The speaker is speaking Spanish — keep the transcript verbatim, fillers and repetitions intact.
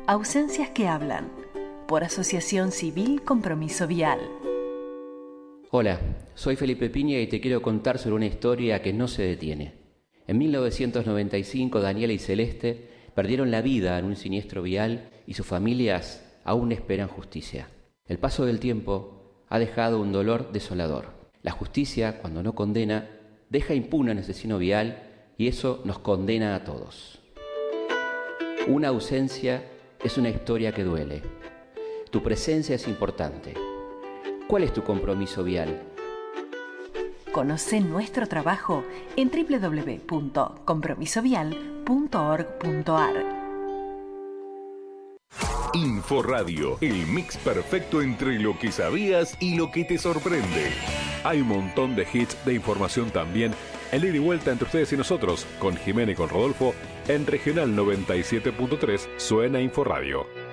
Ausencias que hablan, por Asociación Civil Compromiso Vial. Hola, soy Felipe Piña y te quiero contar sobre una historia que no se detiene. En mil novecientos noventa y cinco, Daniela y Celeste perdieron la vida en un siniestro vial y sus familias aún esperan justicia. El paso del tiempo ha dejado un dolor desolador. La justicia, cuando no condena, deja impune a un asesino vial y eso nos condena a todos. Una ausencia es una historia que duele. Tu presencia es importante. ¿Cuál es tu compromiso vial? Conoce nuestro trabajo en doble u doble u doble u punto compromiso vial punto org punto a r. Inforadio, el mix perfecto entre lo que sabías y lo que te sorprende. Hay un montón de hits de información también. El ida y vuelta entre ustedes y nosotros, con Jimena y con Rodolfo, en Regional noventa y siete punto tres suena Inforadio.